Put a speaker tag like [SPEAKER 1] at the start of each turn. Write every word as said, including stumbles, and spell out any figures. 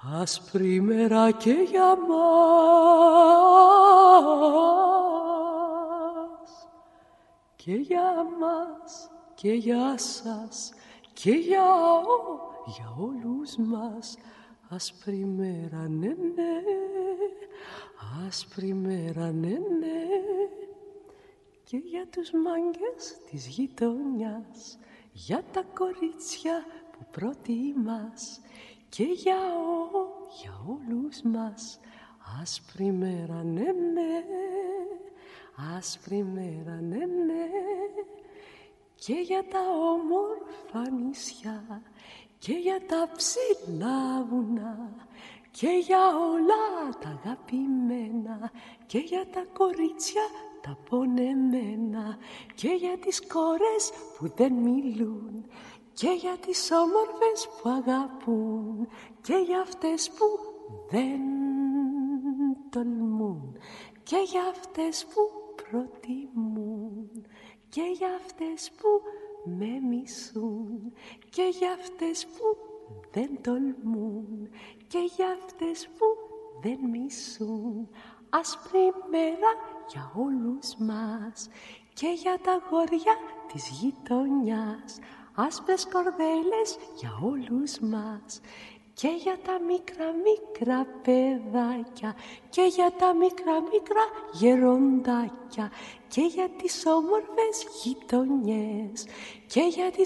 [SPEAKER 1] άσπρη μέρα και για μας και για μας και για σας και για, ό, για όλους μας. Άσπρη μέρα, ναι, ναι, άσπρη μέρα, ναι, ναι, και για τους μάγκες της γειτονιάς, για τα κορίτσια που προτιμάς και για, ό, για όλους μας. Άσπρη μέρα, ναι, ναι, άσπρη μέρα, ναι, ναι, και για τα όμορφα νησιά και για τα ψηλά βουνά και για όλα τα αγαπημένα και για τα κορίτσια τα πονεμένα και για τις κόρες που δεν μιλούν και για τις όμορφες που αγαπούν και για αυτές που δεν τολμούν και για αυτές που προτιμούν και για αυτές που με μισούν και για αυτές που δεν τολμούν και για αυτές που δεν μισούν. Άσπρη μέρα για όλους μας και για τα αγόρια της γειτονιάς, άσπρες κορδέλες για όλους μας και για τα μικρά μικρά παιδάκια και για τα μικρά μικρά γεροντάκια και για τις όμορφες γειτονιές και για τις